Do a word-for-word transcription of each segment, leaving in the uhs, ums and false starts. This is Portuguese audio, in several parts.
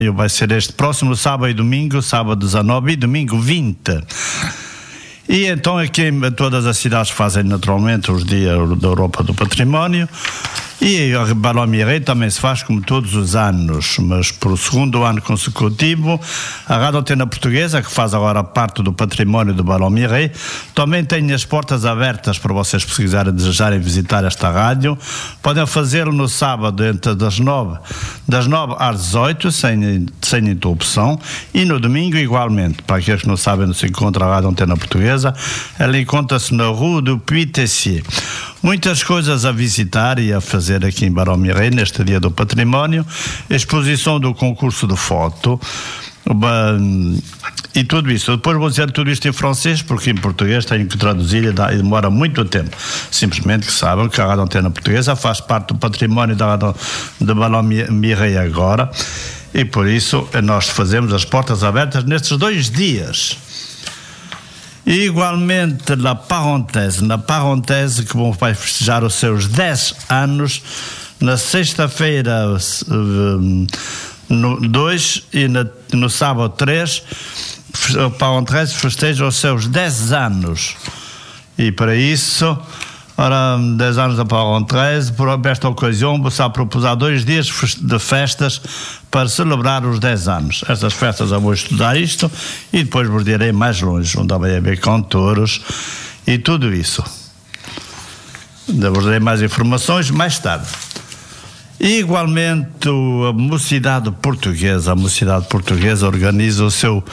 Vai ser este próximo sábado e domingo, sábado dezanove e domingo vinte. E então aqui em todas as cidades fazem naturalmente os dias da Europa do Património. E a Ballon-Mireille também se faz como todos os anos, mas por o segundo ano consecutivo, a Rádio Antena Portuguesa, que faz agora parte do património do Ballon-Mireille, também tem as portas abertas para vocês, se quiserem, desejarem visitar esta rádio. Podem fazê-lo no sábado entre das nove, das nove às dezoito, sem, sem interrupção, e no domingo igualmente. Para aqueles que não sabem onde se encontra a Rádio Antena Portuguesa, ela encontra-se na Rue du Puy-Tessier. Muitas coisas a visitar e a fazer aqui em Ballon-Mireille, neste dia do património, exposição do concurso de foto, e tudo isso. Depois vou dizer tudo isto em francês, porque em português tenho que traduzir e demora muito tempo. Simplesmente que saibam que a Rádio Antena Portuguesa faz parte do património da Rádio de Ballon-Mireille agora, e por isso nós fazemos as portas abertas nestes dois dias. E igualmente na Parenthèse, na Parenthèse que vai festejar os seus dez anos, na sexta-feira no dois e na, no sábado três, a Parenthèse festeja os seus dez anos. E para isso, ora, dez anos da Parenthèse, por esta ocasião, você propôs dois dias de festas para celebrar os dez anos. Estas festas eu vou estudar isto e depois vos direi mais longe, onde vai haver cantores e tudo isso. Vos darei mais informações mais tarde. E, igualmente, a Mocidade Portuguesa, a Mocidade Portuguesa organiza o seu,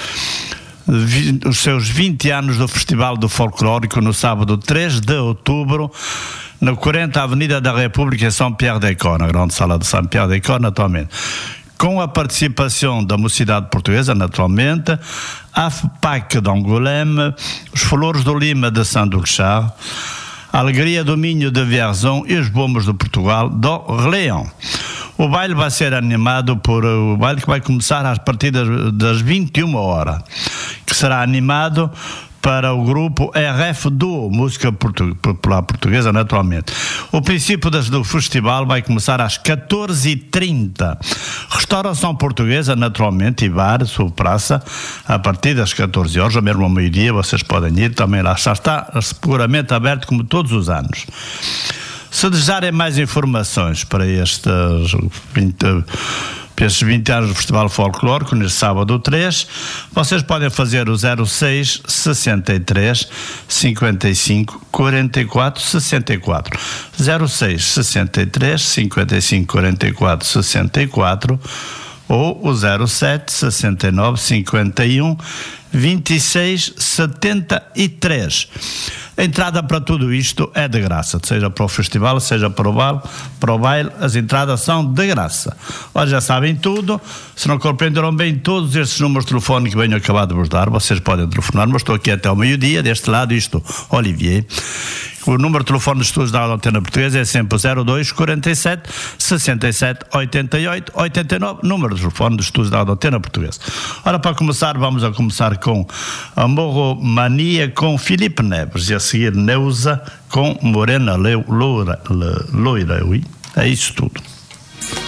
os seus vinte anos do Festival do Folclórico no sábado três de outubro, na quarenta Avenida da República, em São Pierre d'École, na grande sala de São Pierre d'École, naturalmente. Com a participação da Mocidade Portuguesa, naturalmente, a F P A C de Angoulême, os Flores do Lima de Saint-Doulchard, a Alegria do Minho de Vierzon e os Bombos de Portugal do Orléans. O baile vai ser animado por o baile que vai começar a partir das, das vinte e uma horas, que será animado para o grupo R F Duo, música portu, popular portuguesa, naturalmente. O princípio do festival vai começar às catorze e trinta. Restauração portuguesa, naturalmente, e bar, sua praça, a partir das catorze horas, ou mesmo ao meio-dia, vocês podem ir também lá. Já está seguramente aberto como todos os anos. Se desejarem mais informações para estes vinte, para estes vinte anos do Festival Folclórico, neste sábado três, vocês podem fazer o zero seis, sessenta e três, cinquenta e cinco, quarenta e quatro, sessenta e quatro. zero seis, sessenta e três, cinquenta e cinco, quarenta e quatro, sessenta e quatro ou o zero sete, sessenta e nove, cinquenta e um, vinte e seis, setenta e três. A entrada para tudo isto é de graça, seja para o festival, seja para o baile, para o baile, as entradas são de graça. Ora, já sabem tudo. Se não compreenderam bem todos estes números de telefone que venho acabar de vos dar, vocês podem telefonar, mas estou aqui até ao meio-dia, deste lado, isto, Olivier. O número de telefone dos estudos da Antena Portuguesa é sempre o zero dois, quarenta e sete, sessenta e sete, oitenta e oito, oitenta e nove, número de telefone dos estudos da Antena Portuguesa. Ora, para começar, vamos a começar com Amor Mania com Filipe Neves e a seguir Neuza com Morena Loira. Loira, é isso tudo.